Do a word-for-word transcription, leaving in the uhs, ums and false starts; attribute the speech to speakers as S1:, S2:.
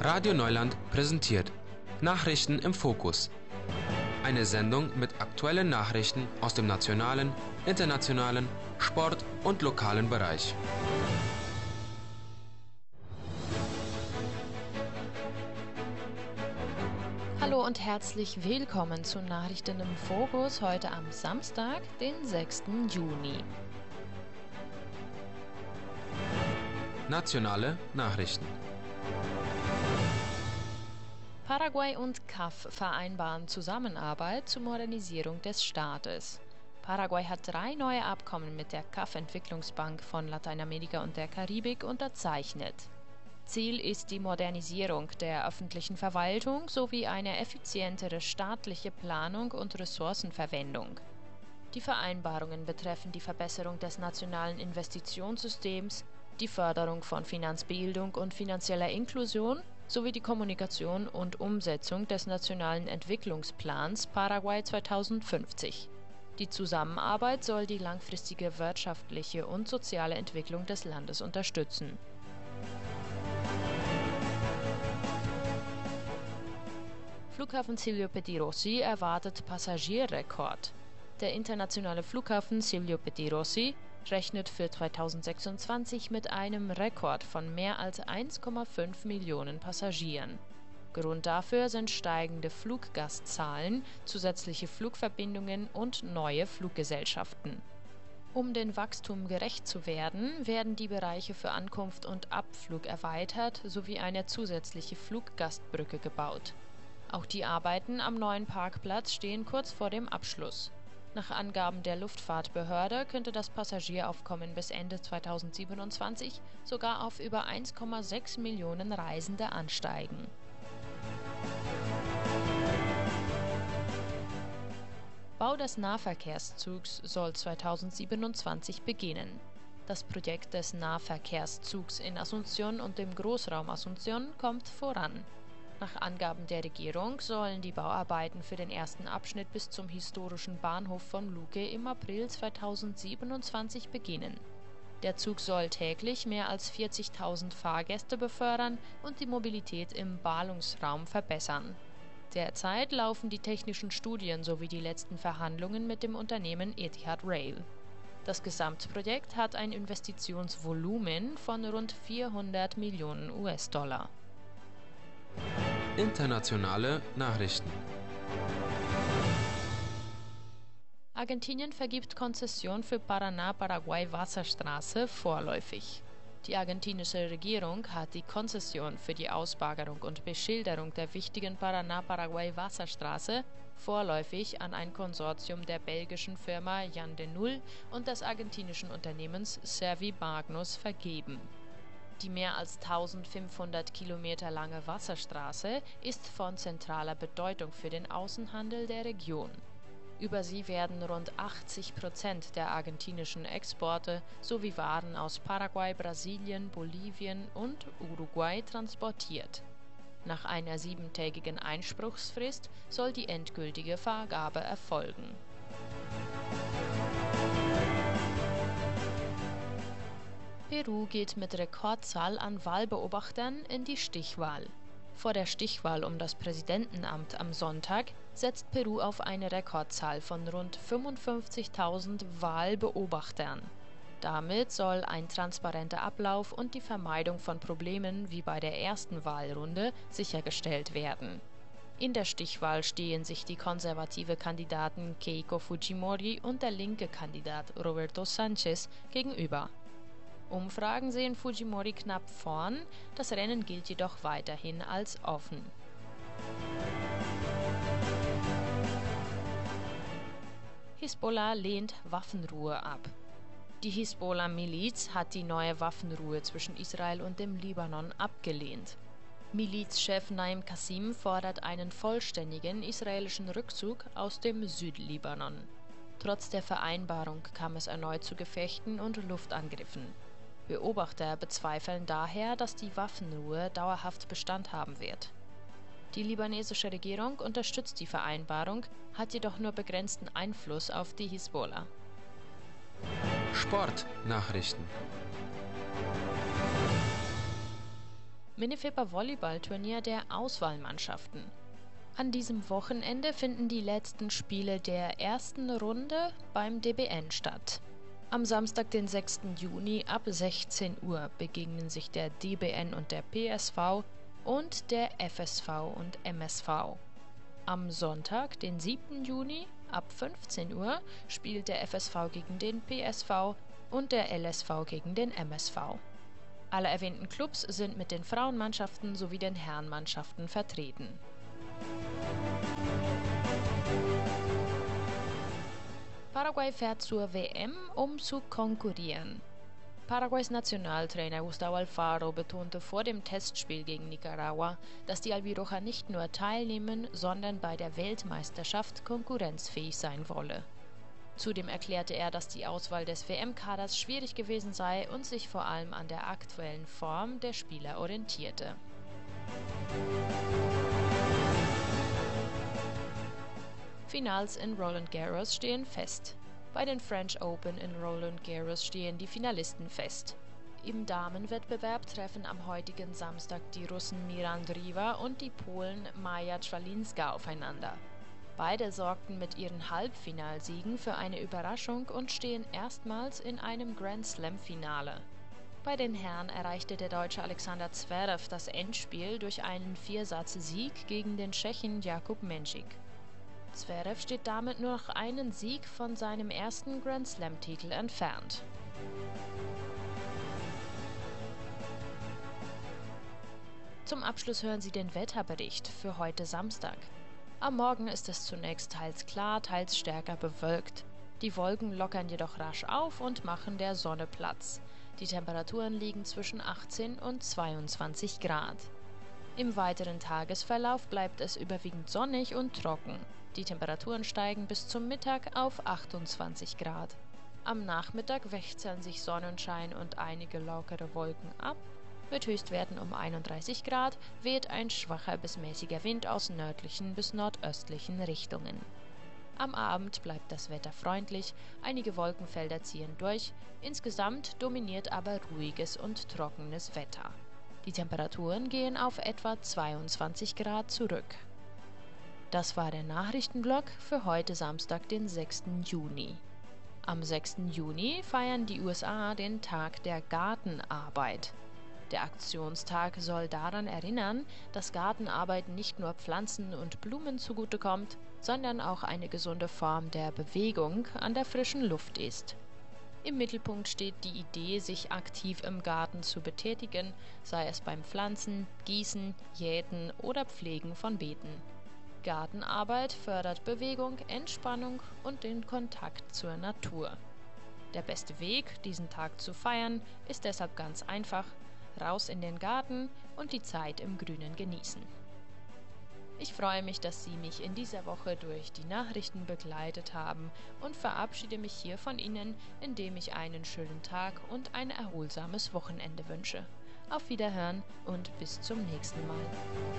S1: Radio Neuland präsentiert Nachrichten im Fokus. Eine Sendung mit aktuellen Nachrichten aus dem nationalen, internationalen, Sport- und lokalen Bereich.
S2: Hallo und herzlich willkommen zu Nachrichten im Fokus heute am Samstag, den sechsten Juni.
S1: Nationale Nachrichten.
S2: Paraguay und C A F vereinbaren Zusammenarbeit zur Modernisierung des Staates. Paraguay hat drei neue Abkommen mit der C A F-Entwicklungsbank von Lateinamerika und der Karibik unterzeichnet. Ziel ist die Modernisierung der öffentlichen Verwaltung sowie eine effizientere staatliche Planung und Ressourcenverwendung. Die Vereinbarungen betreffen die Verbesserung des nationalen Investitionssystems, die Förderung von Finanzbildung und finanzieller Inklusion sowie die Kommunikation und Umsetzung des nationalen Entwicklungsplans Paraguay zweitausendfünfzig. Die Zusammenarbeit soll die langfristige wirtschaftliche und soziale Entwicklung des Landes unterstützen. Flughafen Silvio Pettirossi erwartet Passagierrekord. Der internationale Flughafen Silvio Pettirossi rechnet für zweitausendsechsundzwanzig mit einem Rekord von mehr als eins Komma fünf Millionen Passagieren. Grund dafür sind steigende Fluggastzahlen, zusätzliche Flugverbindungen und neue Fluggesellschaften. Um dem Wachstum gerecht zu werden, werden die Bereiche für Ankunft und Abflug erweitert sowie eine zusätzliche Fluggastbrücke gebaut. Auch die Arbeiten am neuen Parkplatz stehen kurz vor dem Abschluss. Nach Angaben der Luftfahrtbehörde könnte das Passagieraufkommen bis Ende zweitausendsiebenundzwanzig sogar auf über eins Komma sechs Millionen Reisende ansteigen. Bau des Nahverkehrszugs soll zweitausendsiebenundzwanzig beginnen. Das Projekt des Nahverkehrszugs in Asunción und dem Großraum Asunción kommt voran. Nach Angaben der Regierung sollen die Bauarbeiten für den ersten Abschnitt bis zum historischen Bahnhof von Luque im April zweitausendsiebenundzwanzig beginnen. Der Zug soll täglich mehr als vierzigtausend Fahrgäste befördern und die Mobilität im Ballungsraum verbessern. Derzeit laufen die technischen Studien sowie die letzten Verhandlungen mit dem Unternehmen Etihad Rail. Das Gesamtprojekt hat ein Investitionsvolumen von rund vierhundert Millionen U S-Dollar.
S1: Internationale Nachrichten.
S2: Argentinien vergibt Konzession für Paraná-Paraguay-Wasserstraße vorläufig. Die argentinische Regierung hat die Konzession für die Ausbagerung und Beschilderung der wichtigen Paraná-Paraguay-Wasserstraße vorläufig an ein Konsortium der belgischen Firma Jan de Nul und des argentinischen Unternehmens Servimagnus vergeben. Die mehr als eintausendfünfhundert Kilometer lange Wasserstraße ist von zentraler Bedeutung für den Außenhandel der Region. Über sie werden rund achtzig Prozent der argentinischen Exporte sowie Waren aus Paraguay, Brasilien, Bolivien und Uruguay transportiert. Nach einer siebentägigen Einspruchsfrist soll die endgültige Vergabe erfolgen. Peru geht mit Rekordzahl an Wahlbeobachtern in die Stichwahl. Vor der Stichwahl um das Präsidentenamt am Sonntag setzt Peru auf eine Rekordzahl von rund fünfundfünfzigtausend Wahlbeobachtern. Damit soll ein transparenter Ablauf und die Vermeidung von Problemen wie bei der ersten Wahlrunde sichergestellt werden. In der Stichwahl stehen sich die konservative Kandidatin Keiko Fujimori und der linke Kandidat Roberto Sanchez gegenüber. Umfragen sehen Fujimori knapp vorn, das Rennen gilt jedoch weiterhin als offen. Hisbollah lehnt Waffenruhe ab. Die Hisbollah-Miliz hat die neue Waffenruhe zwischen Israel und dem Libanon abgelehnt. Milizchef Naim Qassim fordert einen vollständigen israelischen Rückzug aus dem Südlibanon. Trotz der Vereinbarung kam es erneut zu Gefechten und Luftangriffen. Beobachter bezweifeln daher, dass die Waffenruhe dauerhaft Bestand haben wird. Die libanesische Regierung unterstützt die Vereinbarung, hat jedoch nur begrenzten Einfluss auf die Hisbollah.
S1: Sportnachrichten.
S2: Minifeber-Volleyball-Turnier der Auswahlmannschaften. An diesem Wochenende finden die letzten Spiele der ersten Runde beim D B N statt. Am Samstag, den sechsten Juni ab sechzehn Uhr begegnen sich der D B N und der P S V und der F S V und M S V. Am Sonntag, den siebten Juni ab fünfzehn Uhr spielt der F S V gegen den P S V und der L S V gegen den M S V. Alle erwähnten Clubs sind mit den Frauenmannschaften sowie den Herrenmannschaften vertreten. Paraguay fährt zur W M, um zu konkurrieren. Paraguays Nationaltrainer Gustavo Alfaro betonte vor dem Testspiel gegen Nicaragua, dass die Albiroja nicht nur teilnehmen, sondern bei der Weltmeisterschaft konkurrenzfähig sein wolle. Zudem erklärte er, dass die Auswahl des W M-Kaders schwierig gewesen sei und sich vor allem an der aktuellen Form der Spieler orientierte. Finals in Roland Garros stehen fest. Bei den French Open in Roland Garros stehen die Finalisten fest. Im Damenwettbewerb treffen am heutigen Samstag die Russen Miran Driva und die Polen Maja Czwalinska aufeinander. Beide sorgten mit ihren Halbfinalsiegen für eine Überraschung und stehen erstmals in einem Grand-Slam-Finale. Bei den Herren erreichte der Deutsche Alexander Zverev das Endspiel durch einen Viersatz-Sieg gegen den Tschechen Jakub Menšík. Zverev steht damit nur noch einen Sieg von seinem ersten Grand-Slam-Titel entfernt. Zum Abschluss hören Sie den Wetterbericht für heute Samstag. Am Morgen ist es zunächst teils klar, teils stärker bewölkt. Die Wolken lockern jedoch rasch auf und machen der Sonne Platz. Die Temperaturen liegen zwischen achtzehn und zweiundzwanzig Grad. Im weiteren Tagesverlauf bleibt es überwiegend sonnig und trocken. Die Temperaturen steigen bis zum Mittag auf achtundzwanzig Grad. Am Nachmittag wechseln sich Sonnenschein und einige lockere Wolken ab. Mit Höchstwerten um einunddreißig Grad weht ein schwacher bis mäßiger Wind aus nördlichen bis nordöstlichen Richtungen. Am Abend bleibt das Wetter freundlich, einige Wolkenfelder ziehen durch, insgesamt dominiert aber ruhiges und trockenes Wetter. Die Temperaturen gehen auf etwa zweiundzwanzig Grad zurück. Das war der Nachrichtenblock für heute Samstag, den sechsten Juni. Am sechsten Juni feiern die U S A den Tag der Gartenarbeit. Der Aktionstag soll daran erinnern, dass Gartenarbeit nicht nur Pflanzen und Blumen zugutekommt, sondern auch eine gesunde Form der Bewegung an der frischen Luft ist. Im Mittelpunkt steht die Idee, sich aktiv im Garten zu betätigen, sei es beim Pflanzen, Gießen, Jäten oder Pflegen von Beeten. Gartenarbeit fördert Bewegung, Entspannung und den Kontakt zur Natur. Der beste Weg, diesen Tag zu feiern, ist deshalb ganz einfach: raus in den Garten und die Zeit im Grünen genießen. Ich freue mich, dass Sie mich in dieser Woche durch die Nachrichten begleitet haben und verabschiede mich hier von Ihnen, indem ich einen schönen Tag und ein erholsames Wochenende wünsche. Auf Wiederhören und bis zum nächsten Mal.